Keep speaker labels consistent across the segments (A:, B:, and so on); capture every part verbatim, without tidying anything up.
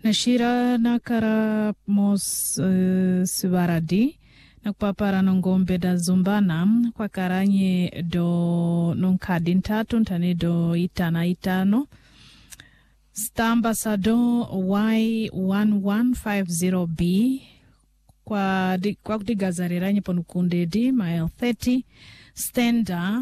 A: Nashira na kara mos uh, subaradi na kupapara ngombe da zumbana kwa karanye do nunkadin tatu ntane do itana itano stamba sado Y one one five zero B kwa di, kwa kudigazariranyi ponukunde di mile thirty stenda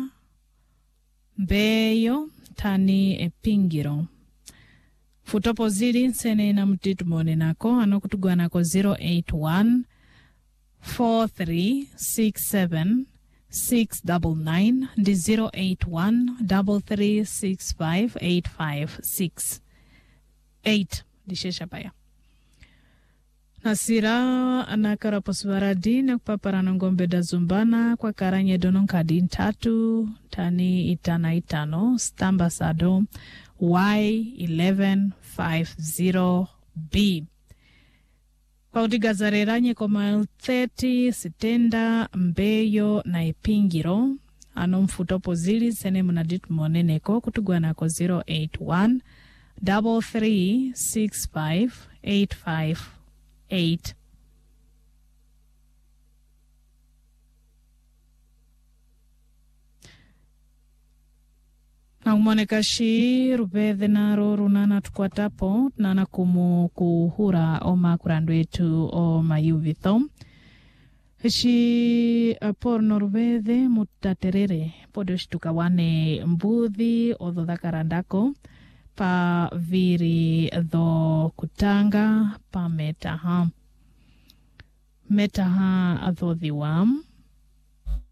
A: mbeyo tani epingiro futopo zili nsene na mtitu mwone nako anokutugwa nako zero eight one four three six seven six nine nine ndi zero eight one three three six five eight five six eight dishesha paya. Nasira anakara poswaradi na kupaparana ngombe da zumbana kwa karanye donon kadin tatu tani itana itano stamba sado Y eleven fifty B. Kwa udigazareranye kwa mile thirty sitenda mbeyo na ipingiro ano mfutopo zili sene munaditu moneneko kutugwa nako zero eight one three three six five eight five eight. Na umoneka shi rubethe naro runana tukwatapo nana kumu kuhura oma kurandwetu o mayuvitho. Shi porno rubethe mutaterere podoshtuka wane mbuthi odho dhakarandako pa viri dho kutanga pa metaha. Metaha adho dhiwam.